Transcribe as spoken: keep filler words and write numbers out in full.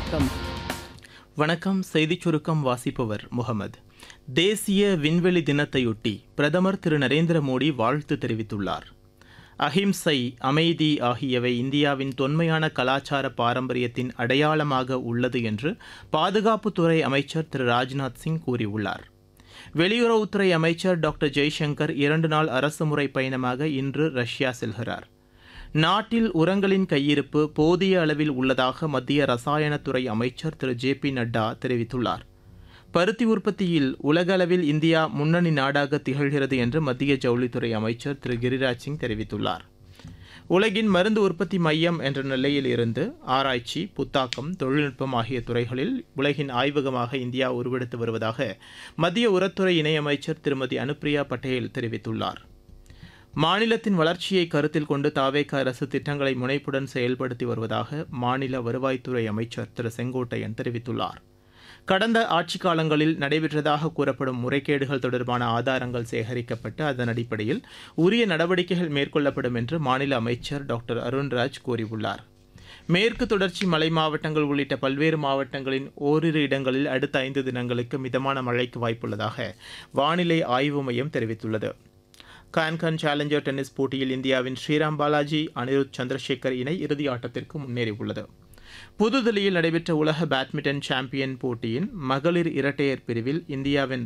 வணக்கம் வணக்கம். செய்திச் சுருக்கம் வாசிப்பவர் முகமது. தேசிய விண்வெளி தினத்தையொட்டி பிரதமர் திரு நரேந்திர மோடி வாழ்த்து தெரிவித்துள்ளார். அஹிம்சை, அமைதி ஆகியவை இந்தியாவின் தொன்மையான கலாச்சார பாரம்பரியத்தின் அடையாளமாக உள்ளது என்று பாதுகாப்புத்துறை அமைச்சர் திரு ராஜ்நாத் சிங் கூறியுள்ளார். வெளியுறவுத்துறை அமைச்சர் டாக்டர் ஜெய்சங்கர் இரண்டு நாள் அரசுமுறை பயணமாக இன்று ரஷ்யா செல்கிறார். நாட்டில் உரங்களின் கையிருப்பு போதிய அளவில் உள்ளதாக மத்திய ரசாயனத்துறை அமைச்சர் திரு ஜே பி நட்டா தெரிவித்துள்ளார். பருத்தி உற்பத்தியில் உலக அளவில் இந்தியா முன்னணி நாடாக திகழ்கிறது என்று மத்திய ஜவுளித்துறை அமைச்சர் திரு கிரிராஜ் சிங் தெரிவித்துள்ளார். உலகின் மருந்து உற்பத்தி மையம் என்ற நிலையில் இருந்து ஆராய்ச்சி, புத்தாக்கம், தொழில்நுட்பம் ஆகிய துறைகளில் உலகின் ஆய்வகமாக இந்தியா உருவெடுத்து வருவதாக மத்திய உரத்துறை இணையமைச்சர் திருமதி அனுப்பிரியா பட்டேல் தெரிவித்துள்ளார். மாநிலத்தின் வளர்ச்சியை கருத்தில் கொண்டு தாவேக அரசு திட்டங்களை முனைப்புடன் செயல்படுத்தி வருவதாக மாநில வருவாய்த்துறை அமைச்சர் திரு செங்கோட்டையன் தெரிவித்துள்ளார். கடந்த ஆட்சிக் காலங்களில் நடைபெற்றதாக கூறப்படும் முறைகேடுகள் தொடர்பான ஆதாரங்கள் சேகரிக்கப்பட்டு அதன் அடிப்படையில் உரிய நடவடிக்கைகள் மேற்கொள்ளப்படும் என்று மாநில அமைச்சர் டாக்டர் அருண்ராஜ் கூறியுள்ளார். மேற்கு தொடர்ச்சி மலை மாவட்டங்கள் உள்ளிட்ட பல்வேறு மாவட்டங்களின் ஓரிரு இடங்களில் அடுத்த ஐந்து தினங்களுக்கு மிதமான மழைக்கு வாய்ப்புள்ளதாக வானிலை ஆய்வு மையம் தெரிவித்துள்ளது. கான்கன் சேலஞ்சர் டென்னிஸ் போட்டியில் இந்தியாவின் ஸ்ரீராம் பாலாஜி, அனிருத் சந்திரசேகர் இணை இறுதி ஆட்டத்திற்கு முன்னேறியுள்ளது. புதுதில்லியில் நடைபெற்ற உலக பேட்மிண்டன் சாம்பியன் போட்டியின் மகளிர் இரட்டையர் பிரிவில் இந்தியாவின்